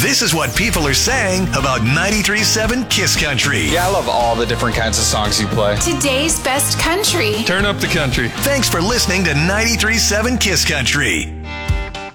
This is what people are saying about 93.7 Kiss Country. Yeah, I love all the different kinds of songs you play. Today's best country. Turn up the country. Thanks for listening to 93.7 Kiss Country.